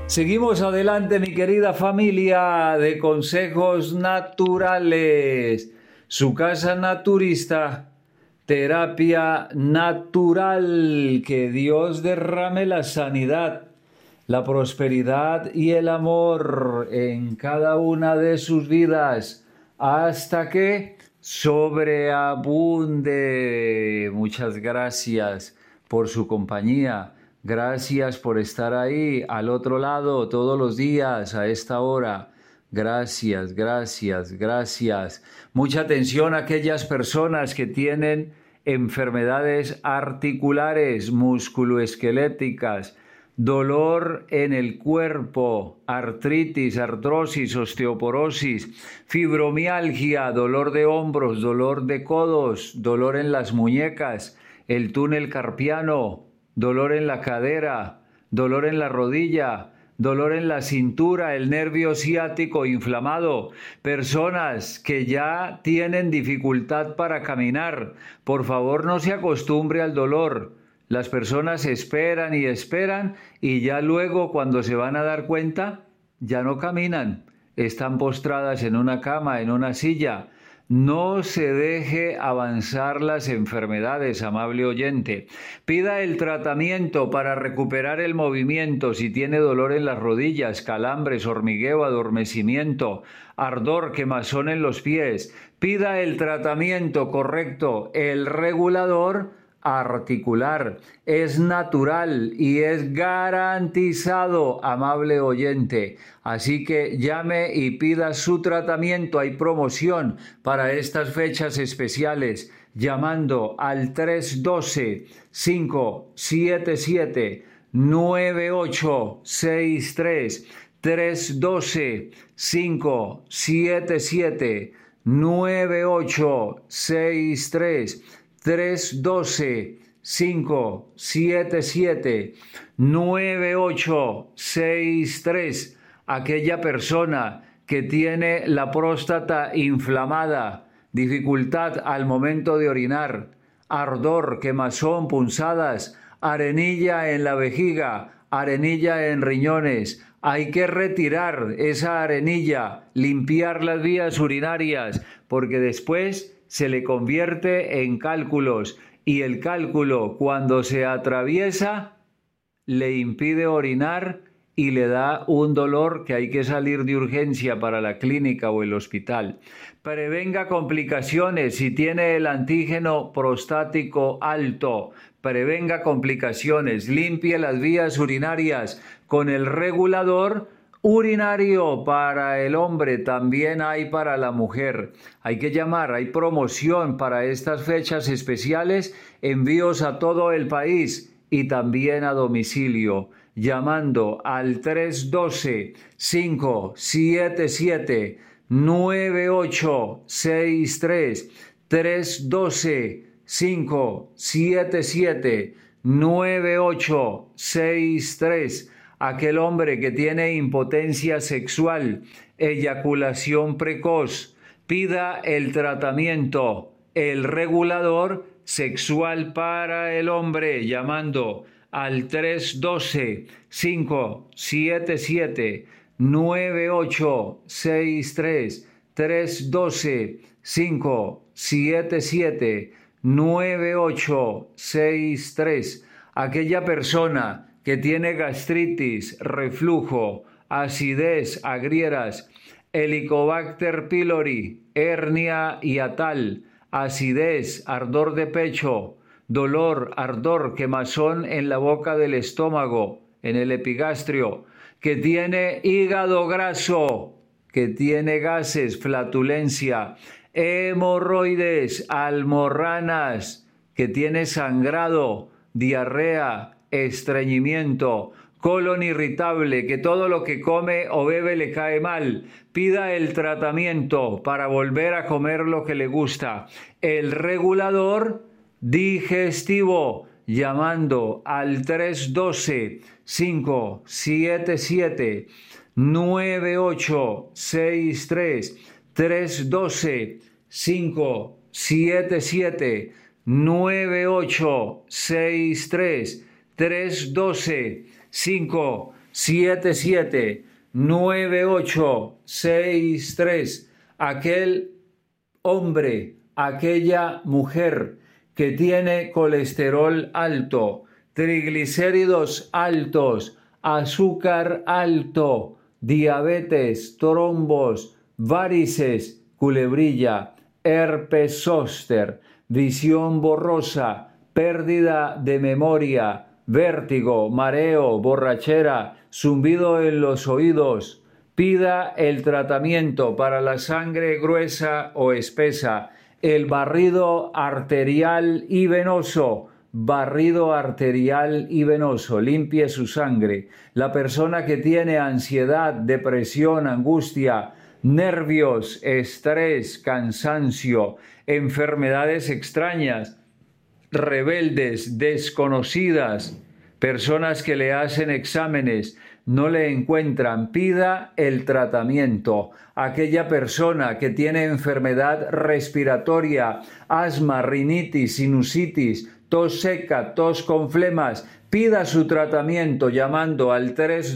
Seguimos adelante, mi querida familia de consejos naturales. Su casa naturista, terapia natural. Que Dios derrame la sanidad, la prosperidad y el amor en cada una de sus vidas hasta que sobreabunde. Muchas gracias por su compañía. Gracias por estar ahí al otro lado todos los días a esta hora. Gracias, gracias, gracias. Mucha atención a aquellas personas que tienen enfermedades articulares, musculoesqueléticas, dolor en el cuerpo, artritis, artrosis, osteoporosis, fibromialgia, dolor de hombros, dolor de codos, dolor en las muñecas, el túnel carpiano, dolor en la cadera, dolor en la rodilla, dolor en la cintura, el nervio ciático inflamado, personas que ya tienen dificultad para caminar. Por favor, no se acostumbre al dolor. Las personas esperan y ya luego cuando se van a dar cuenta, ya no caminan. Están postradas en una cama, en una silla. No se deje avanzar las enfermedades, amable oyente. Pida el tratamiento para recuperar el movimiento si tiene dolor en las rodillas, calambres, hormigueo, adormecimiento, ardor, quemazón en los pies. Pida el tratamiento correcto, el regulador articular. Es natural y es garantizado, amable oyente. Así que llame y pida su tratamiento. Hay promoción para estas fechas especiales llamando al 312-577-9863. 312-577-9863. 312-577-9863. Aquella persona que tiene la próstata inflamada, dificultad al momento de orinar, ardor, quemazón, punzadas, arenilla en la vejiga, arenilla en riñones. Hay que retirar esa arenilla, limpiar las vías urinarias, porque después se le convierte en cálculos y el cálculo cuando se atraviesa le impide orinar y le da un dolor que hay que salir de urgencia para la clínica o el hospital. Prevenga complicaciones si tiene el antígeno prostático alto. Prevenga complicaciones, limpie las vías urinarias con el regulador urinario para el hombre, también hay para la mujer. Hay que llamar, hay promoción para estas fechas especiales, envíos a todo el país y también a domicilio, llamando al 312-577-9863, 312-577-9863. Aquel hombre que tiene impotencia sexual, eyaculación precoz, pida el tratamiento, el regulador sexual para el hombre, llamando al 312-577-9863, 312-577-9863. Aquella persona que tiene gastritis, reflujo, acidez, agrieras, Helicobacter pylori, hernia hiatal, acidez, ardor de pecho, dolor, ardor, quemazón en la boca del estómago, en el epigastrio, que tiene hígado graso, que tiene gases, flatulencia, hemorroides, almorranas, que tiene sangrado, diarrea, estreñimiento, colon irritable, que todo lo que come o bebe le cae mal. Pida el tratamiento para volver a comer lo que le gusta. El regulador digestivo, llamando al 312-577-9863, 312-577-9863, 312-577-9863. 9863. Aquel hombre, aquella mujer que tiene colesterol alto, triglicéridos altos, azúcar alto, diabetes, trombos, varices, culebrilla, herpes zóster, visión borrosa, pérdida de memoria, vértigo, mareo, borrachera, zumbido en los oídos. Pida el tratamiento para la sangre gruesa o espesa, el barrido arterial y venoso. Barrido arterial y venoso, limpie su sangre. La persona que tiene ansiedad, depresión, angustia, nervios, estrés, cansancio, enfermedades extrañas, rebeldes, desconocidas, personas que le hacen exámenes, no le encuentran, pida el tratamiento. Aquella persona que tiene enfermedad respiratoria, asma, rinitis, sinusitis, tos seca, tos con flemas, pida su tratamiento llamando al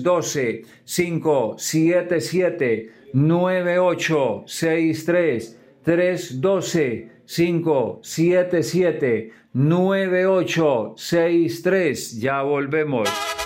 312-577-9863, 312-577-9863. Ya volvemos.